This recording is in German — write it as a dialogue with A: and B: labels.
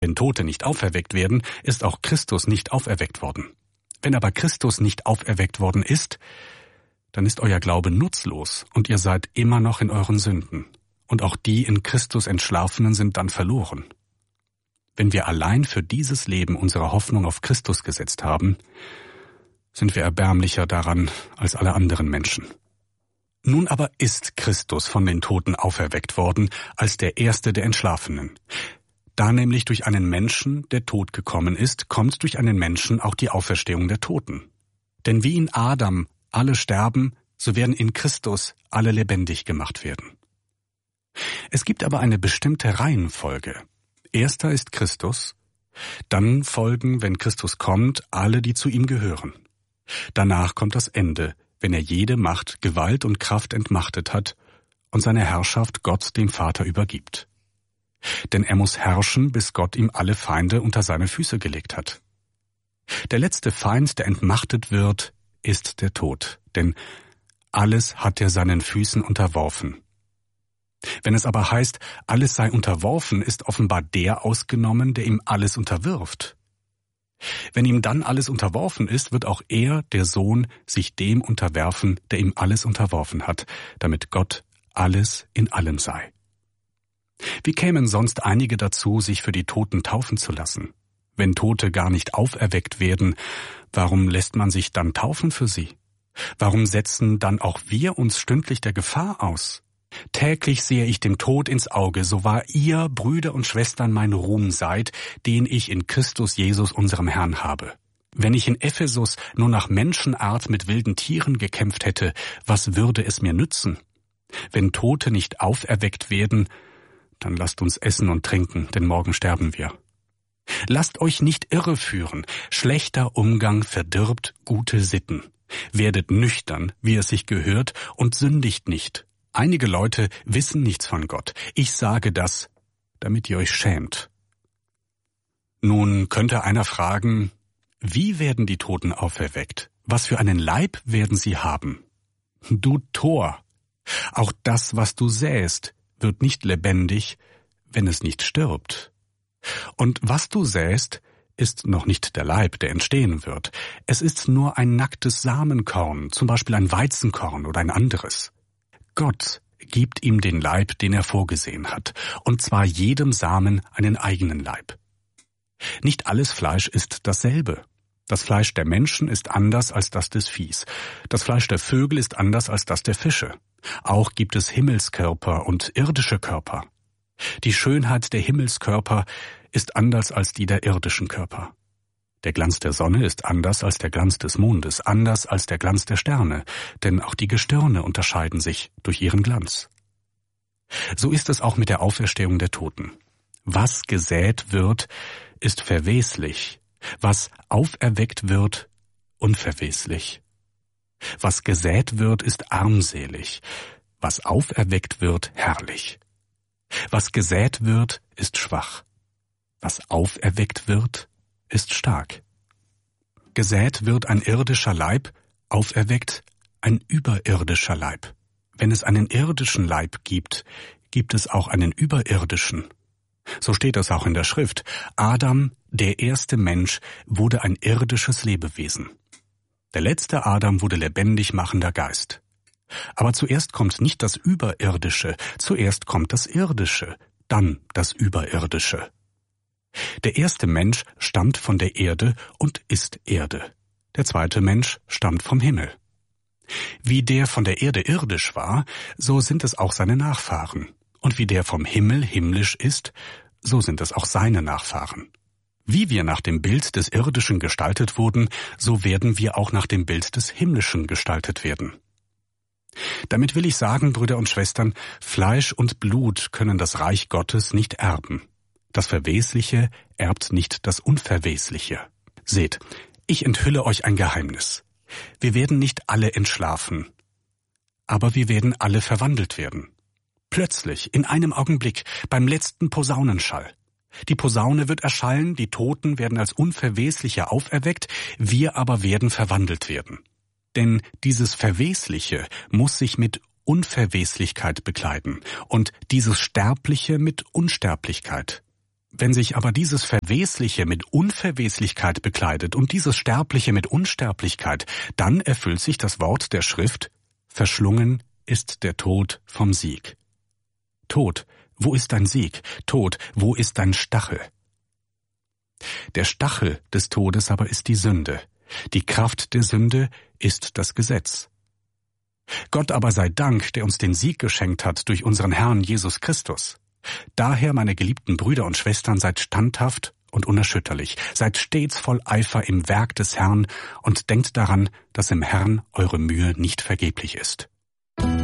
A: Wenn Tote nicht auferweckt werden, ist auch Christus nicht auferweckt worden. Wenn aber Christus nicht auferweckt worden ist, dann ist euer Glaube nutzlos und ihr seid immer noch in euren Sünden. Und auch die in Christus Entschlafenen sind dann verloren. Wenn wir allein für dieses Leben unsere Hoffnung auf Christus gesetzt haben, sind wir erbärmlicher daran als alle anderen Menschen. Nun aber ist Christus von den Toten auferweckt worden als der Erste der Entschlafenen. Da nämlich durch einen Menschen der Tod gekommen ist, kommt durch einen Menschen auch die Auferstehung der Toten. Denn wie in Adam alle sterben, so werden in Christus alle lebendig gemacht werden. Es gibt aber eine bestimmte Reihenfolge. Erster ist Christus, dann folgen, wenn Christus kommt, alle, die zu ihm gehören. Danach kommt das Ende, wenn er jede Macht, Gewalt und Kraft entmachtet hat und seine Herrschaft Gott dem Vater übergibt. Denn er muss herrschen, bis Gott ihm alle Feinde unter seine Füße gelegt hat. Der letzte Feind, der entmachtet wird, ist der Tod, denn alles hat er seinen Füßen unterworfen. Wenn es aber heißt, alles sei unterworfen, ist offenbar der ausgenommen, der ihm alles unterwirft. Wenn ihm dann alles unterworfen ist, wird auch er, der Sohn, sich dem unterwerfen, der ihm alles unterworfen hat, damit Gott alles in allem sei. Wie kämen sonst einige dazu, sich für die Toten taufen zu lassen? Wenn Tote gar nicht auferweckt werden, warum lässt man sich dann taufen für sie? Warum setzen dann auch wir uns stündlich der Gefahr aus? Täglich sehe ich dem Tod ins Auge, so wahr ihr, Brüder und Schwestern, mein Ruhm seid, den ich in Christus Jesus unserem Herrn habe. Wenn ich in Ephesus nur nach Menschenart mit wilden Tieren gekämpft hätte, was würde es mir nützen? Wenn Tote nicht auferweckt werden, dann lasst uns essen und trinken, denn morgen sterben wir. Lasst euch nicht irreführen, schlechter Umgang verdirbt gute Sitten. Werdet nüchtern, wie es sich gehört, und sündigt nicht. Einige Leute wissen nichts von Gott. Ich sage das, damit ihr euch schämt. Nun könnte einer fragen, wie werden die Toten auferweckt? Was für einen Leib werden sie haben? Du Tor! Auch das, was du säst, wird nicht lebendig, wenn es nicht stirbt. Und was du säst, ist noch nicht der Leib, der entstehen wird. Es ist nur ein nacktes Samenkorn, zum Beispiel ein Weizenkorn oder ein anderes. Gott gibt ihm den Leib, den er vorgesehen hat, und zwar jedem Samen einen eigenen Leib. Nicht alles Fleisch ist dasselbe. Das Fleisch der Menschen ist anders als das des Viehs. Das Fleisch der Vögel ist anders als das der Fische. Auch gibt es Himmelskörper und irdische Körper. Die Schönheit der Himmelskörper ist anders als die der irdischen Körper. Der Glanz der Sonne ist anders als der Glanz des Mondes, anders als der Glanz der Sterne, denn auch die Gestirne unterscheiden sich durch ihren Glanz. So ist es auch mit der Auferstehung der Toten. Was gesät wird, ist verweslich, was auferweckt wird, unverweslich. Was gesät wird, ist armselig, was auferweckt wird, herrlich. Was gesät wird, ist schwach, was auferweckt wird, ist stark. Gesät wird ein irdischer Leib, auferweckt ein überirdischer Leib. Wenn es einen irdischen Leib gibt, gibt es auch einen überirdischen. So steht es auch in der Schrift. Adam, der erste Mensch, wurde ein irdisches Lebewesen. Der letzte Adam wurde lebendig machender Geist. Aber zuerst kommt nicht das Überirdische, zuerst kommt das Irdische, dann das Überirdische. Der erste Mensch stammt von der Erde und ist Erde. Der zweite Mensch stammt vom Himmel. Wie der von der Erde irdisch war, so sind es auch seine Nachfahren. Und wie der vom Himmel himmlisch ist, so sind es auch seine Nachfahren. Wie wir nach dem Bild des Irdischen gestaltet wurden, so werden wir auch nach dem Bild des Himmlischen gestaltet werden. Damit will ich sagen, Brüder und Schwestern, Fleisch und Blut können das Reich Gottes nicht erben. Das Verwesliche erbt nicht das Unverwesliche. Seht, ich enthülle euch ein Geheimnis. Wir werden nicht alle entschlafen, aber wir werden alle verwandelt werden. Plötzlich, in einem Augenblick, beim letzten Posaunenschall. Die Posaune wird erschallen, die Toten werden als Unverwesliche auferweckt, wir aber werden verwandelt werden. Denn dieses Verwesliche muss sich mit Unverweslichkeit bekleiden und dieses Sterbliche mit Unsterblichkeit. Wenn sich aber dieses Verwesliche mit Unverweslichkeit bekleidet und dieses Sterbliche mit Unsterblichkeit, dann erfüllt sich das Wort der Schrift: Verschlungen ist der Tod vom Sieg. Tod, wo ist dein Sieg? Tod, wo ist dein Stachel? Der Stachel des Todes aber ist die Sünde. Die Kraft der Sünde ist das Gesetz. Gott aber sei Dank, der uns den Sieg geschenkt hat durch unseren Herrn Jesus Christus. Daher, meine geliebten Brüder und Schwestern, seid standhaft und unerschütterlich, seid stets voll Eifer im Werk des Herrn und denkt daran, dass im Herrn eure Mühe nicht vergeblich ist.